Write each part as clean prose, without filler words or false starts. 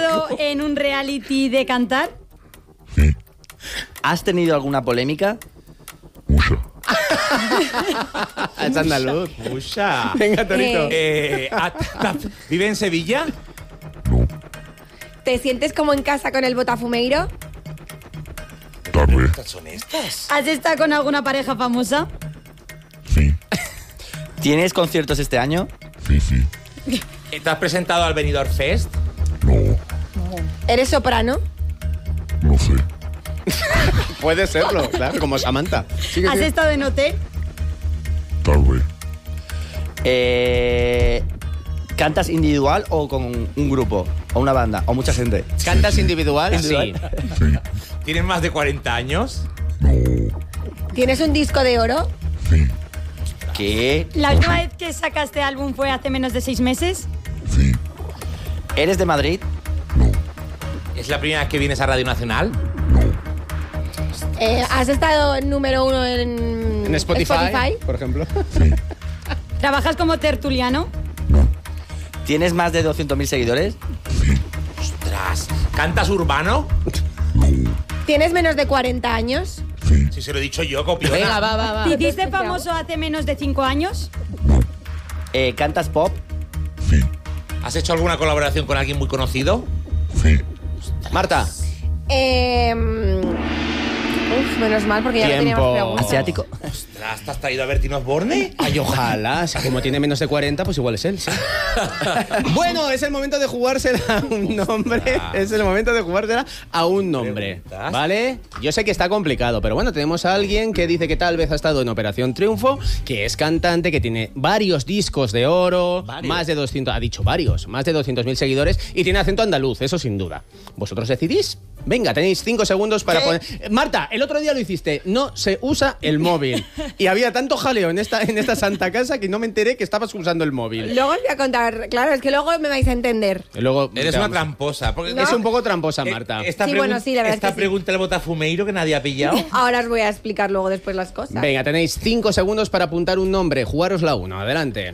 estado en un reality de cantar? Sí. ¿Has tenido alguna polémica? Mucha. Es andaluz. Mucha. Venga, Torito. ¿Vive en Sevilla? No. ¿Te sientes como en casa con el Botafumeiro? Tal vez. ¿Estas son estas? ¿Has estado con alguna pareja famosa? Sí. ¿Tienes conciertos este año? Sí, sí. ¿Te has presentado al Benidorm Fest? No. ¿Eres soprano? No sé. Puede serlo, claro, como Samantha. Sigue, ¿Has sigue. estado en hotel? Tal vez. ¿Cantas individual o con un grupo? ¿O una banda? ¿O mucha gente? ¿Cantas individual? Sí. Sí. ¿Tienes más de 40 años? No. ¿Tienes un disco de oro? Sí. ¿Qué? ¿La última vez que sacaste álbum fue hace menos de 6 meses? Sí. ¿Eres de Madrid? No. ¿Es la primera vez que vienes a Radio Nacional? ¿Has estado número 1 En Spotify, por ejemplo. Sí. ¿Trabajas como tertuliano? No. ¿Tienes más de 200.000 seguidores? Sí. ¡Ostras! ¿Cantas urbano? No. ¿Tienes menos de 40 años? Sí. Si se lo he dicho yo, copiona. Venga, va. ¿Te hiciste famoso hace menos de 5 años? No. ¿Cantas pop? Sí. ¿Has hecho alguna colaboración con alguien muy conocido? Sí. Marta. Menos mal, porque ya no Tiempo. teníamos preguntas. ¿Asiático? Ostras, ¿te has traído a Bertín Osborne? Ay, ojalá. Si como tiene menos de 40, pues igual es él, sí. Bueno, es el momento de jugársela a un nombre. Es el momento de jugársela a un nombre. ¿Preguntas? ¿Vale? Yo sé que está complicado, pero bueno, tenemos a alguien que dice que tal vez ha estado en Operación Triunfo, que es cantante, que tiene varios discos de oro, más de 200, ha dicho varios, más de 200.000 seguidores y tiene acento andaluz, eso sin duda. ¿Vosotros decidís? Venga, tenéis 5 segundos para poner... Marta, el otro día lo hiciste, no se usa el móvil. Y había tanto jaleo en esta santa casa que no me enteré que estabas usando el móvil. Luego os voy a contar, claro, es que luego me vais a entender. Y luego Eres te una vamos- tramposa. Porque No. Es un poco tramposa, Marta. Sí, bueno, sí, la verdad Esta es que sí. pregunta del Botafumeiro que nadie ha pillado. Ahora os voy a explicar luego después las cosas. Venga, tenéis 5 segundos para apuntar un nombre. Jugaros la 1. Adelante.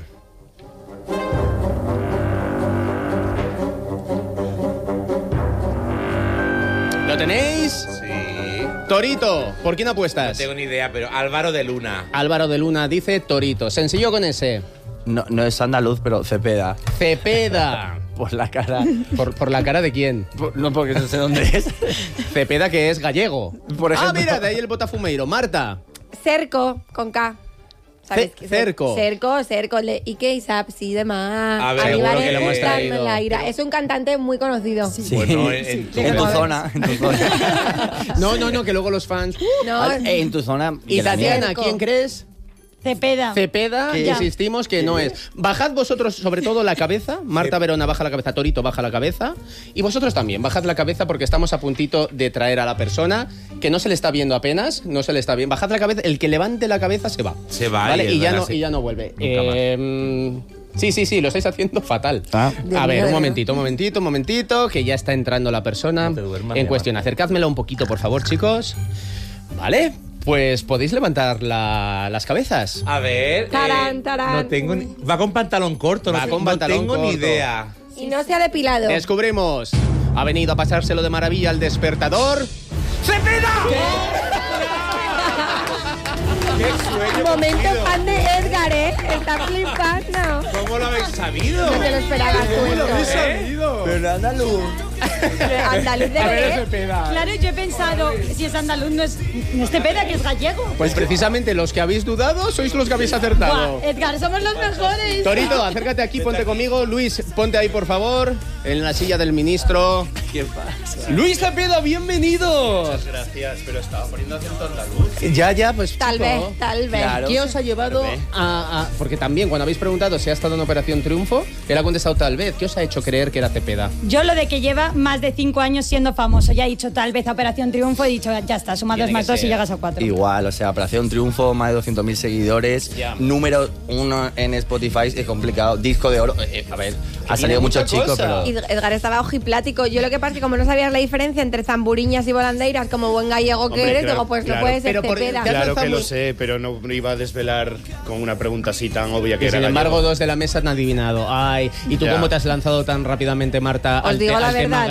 ¿Lo tenéis? Sí. Torito, ¿por quién No apuestas? tengo ni idea, pero Álvaro de Luna. Álvaro de Luna dice Torito. Sencillo con ese. No es andaluz, pero Cepeda. Cepeda. Por la cara. ¿Por la cara de quién? No, porque no sé dónde es. Cepeda, que es gallego. Por ejemplo. Ah, mira, de ahí el Botafumeiro. Marta. Cerco, con K. Cerco. Cerco, y que Isapsi de más. A ver, seguro que lo hemos traído. Es un cantante muy conocido. Sí. Bueno, En tu zona. En tu zona. No, que luego los fans... No, En tu zona. ¿Y que la mía. Tatiana, Cerco. quién crees? Cepeda. Cepeda, Que- insistimos que no es. Bajad vosotros sobre todo la cabeza. Marta Verona baja la cabeza, Torito baja la cabeza. Y vosotros también, bajad la cabeza porque estamos a puntito de traer a la persona que no se le está viendo apenas, no se le está viendo. Bajad la cabeza, el que levante la cabeza se va. Se va ¿Vale? y Y ya verás, no, y ya no vuelve. Sí, lo estáis haciendo fatal. Ah. A ver, un miedo. momentito, que ya está entrando la persona No te duermas, en mi cuestión. Acercádmela un poquito, por favor, chicos. Vale, pues podéis levantar las cabezas. A ver. Tarán, tarán. No tengo ni... Va con pantalón corto, Va no, con no pantalón tengo ni corto. idea. Y no se ha depilado. Descubrimos. Ha venido a pasárselo de maravilla al despertador. ¡Qué sueño! Momento cumplido! fan de Edgar, ¿eh? Está flipando. ¿Cómo lo habéis sabido? No te lo esperabas tú esto. sabido? Pero andaluz. Andaluz de ver. Claro, yo he pensado, si es andaluz, no es Cepeda, que es gallego. Pues precisamente los que habéis dudado sois los que habéis acertado. Buah, Edgar, somos los mejores. Torito, acércate aquí, ponte conmigo. Luis, ponte ahí, por favor, en la silla del ministro. ¿Qué pasa? Luis Cepeda, bienvenido. Gracias, pero estaba poniendo acento andaluz. Ya, pues Tal chico, vez, tal vez. Claro. ¿Qué os ha llevado a...? Porque también cuando habéis preguntado si ha estado en Operación Triunfo, él ha contestado tal vez. ¿Qué os ha hecho creer que era Cepeda? Yo lo de que lleva más de 5 años siendo famoso. Ya he dicho tal vez Operación Triunfo, he dicho ya está, suma 2 más 2 y llegas a 4. Igual, o sea, Operación Triunfo, más de 200.000 seguidores, Ya. número 1 en Spotify, es complicado, disco de oro, a ver, ha salido mucha muchos chicos, cosa. pero... Edgar estaba ojiplático. Yo lo que pasa es que como no sabías la diferencia entre zamburiñas y volandeiras, como buen gallego que Hombre, eres, claro, digo, pues claro. no puede ser Pero por- Cepeda. te has Claro lanzado que lo muy- sé, pero no iba a desvelar con una pregunta así tan obvia que Y era sin embargo, gallego. 2 de la mesa han adivinado. Ay, ¿y tú Ya. cómo te has lanzado tan rápidamente, Marta, Os digo la al tema